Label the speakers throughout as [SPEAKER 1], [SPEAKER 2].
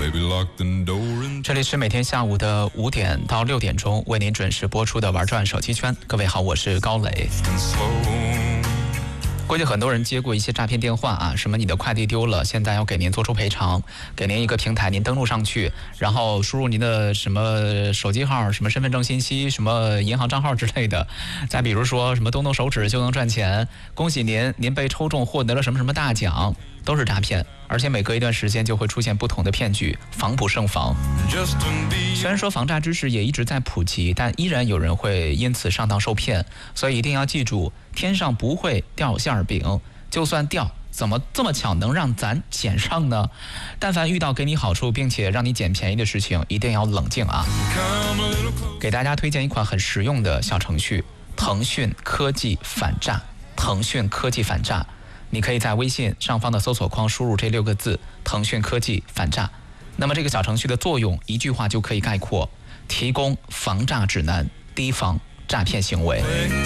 [SPEAKER 1] 这里是每天下午的5点到6点钟为您准时播出的玩转手机圈。各位好，我是高磊。估计很多人接过一些诈骗电话啊，什么你的快递丢了，现在要给您做出赔偿，给您一个平台，您登录上去，然后输入您的什么手机号、什么身份证信息、什么银行账号之类的，再比如说什么动动手指就能赚钱，恭喜您，您被抽中获得了什么什么大奖，都是诈骗，而且每隔一段时间就会出现不同的骗局，防不胜防。虽然说防诈知识也一直在普及，但依然有人会因此上当受骗，所以一定要记住，天上不会掉馅饼，就算掉，怎么这么巧能让咱捡上呢？但凡遇到给你好处并且让你捡便宜的事情，一定要冷静啊！给大家推荐一款很实用的小程序，腾讯科技反诈。腾讯科技反诈，你可以在微信上方的搜索框输入这6个字，腾讯科技反诈。那么这个小程序的作用，一句话就可以概括：提供防诈指南，提防诈骗行为。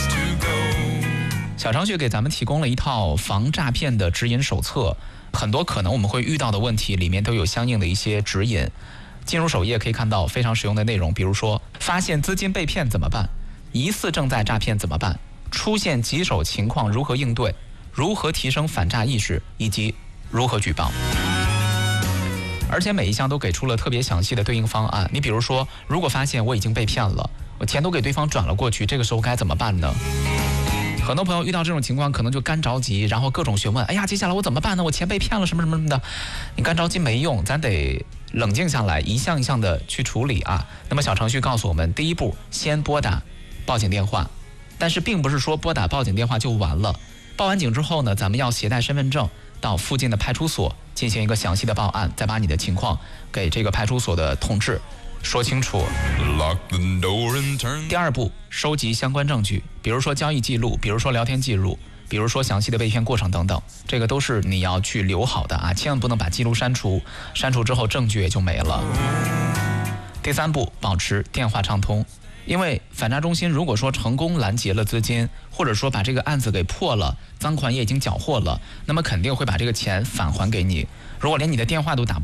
[SPEAKER 1] 小程序给咱们提供了一套防诈骗的指引手册，很多可能我们会遇到的问题里面都有相应的一些指引。进入首页可以看到非常实用的内容，比如说发现资金被骗怎么办，疑似正在诈骗怎么办，出现棘手情况如何应对，如何提升反诈意识，以及如何举报。而且每一项都给出了特别详细的对应方案。你比如说，如果发现我已经被骗了，我钱都给对方转了过去，这个时候该怎么办呢？很多朋友遇到这种情况可能就干着急，然后各种询问，哎呀，接下来我怎么办呢？我钱被骗了什么什么什么的。你干着急没用，咱得冷静下来，一项一项的去处理啊。那么小程序告诉我们，第一步先拨打报警电话，但是并不是说拨打报警电话就完了。报完警之后呢，咱们要携带身份证到附近的派出所进行一个详细的报案，再把你的情况给这个派出所的同志说清楚。第二步，收集相关证据，比如说交易记录，比如说聊天记录，比如说详细的被骗过程等等，这个都是你要去留好的啊，千万不能把记录删除，删除之后证据也就没了。第三步，保持电话畅通。因为反诈中心如果说成功拦截了资金，或者说把这个案子给破了，赃款也已经缴获了，那么肯定会把这个钱返还给你。如果连你的电话都打不